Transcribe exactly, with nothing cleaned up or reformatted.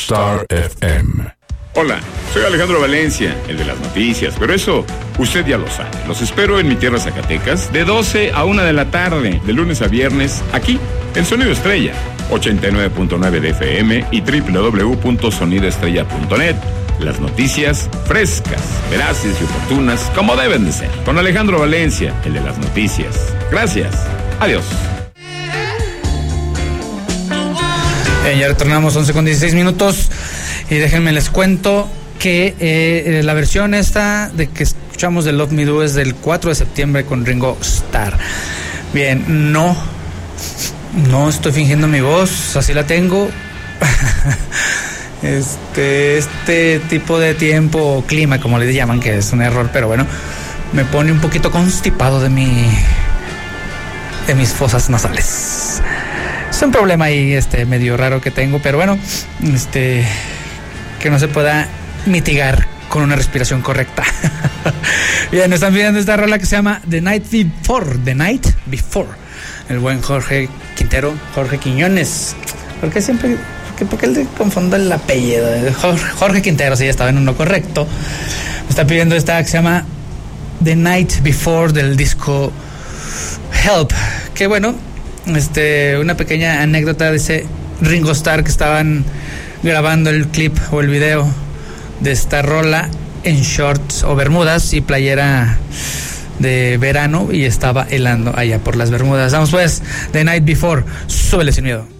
Star F M. Hola, soy Alejandro Valencia, el de las noticias, pero eso usted ya lo sabe. Los espero en mi tierra Zacatecas de doce a una de la tarde, de lunes a viernes, aquí, en Sonido Estrella, ochenta y nueve punto nueve de F M y doble u doble u doble u punto sonido estrella punto net. Las noticias frescas, veraces y oportunas, como deben de ser. Con Alejandro Valencia, el de las noticias. Gracias. Adiós. Eh, ya retornamos once con dieciséis minutos y déjenme les cuento que eh, la versión esta de que escuchamos de Love Me Do es del cuatro de septiembre con Ringo Starr. Bien, no, no estoy fingiendo mi voz, así la tengo. Este, este tipo de tiempo o clima, como le llaman, que es un error, pero bueno, me pone un poquito constipado de mi, de mis fosas nasales. Es un problema ahí, este, medio raro que tengo, pero bueno, este, que no se pueda mitigar con una respiración correcta. Bien, están pidiendo esta rola que se llama The Night Before, The Night Before. El buen Jorge Quintero, Jorge Quiñones. ¿Por qué siempre, por qué él le confunde el apellido? Jorge, Jorge Quintero, sí, estaba en uno correcto. Me está pidiendo esta que se llama The Night Before del disco Help. Que bueno, este, una pequeña anécdota de ese Ringo Starr que estaban grabando el clip o el video de esta rola en shorts o bermudas y playera de verano y estaba helando allá por las Bermudas. Vamos pues, The Night Before, súbele sin miedo.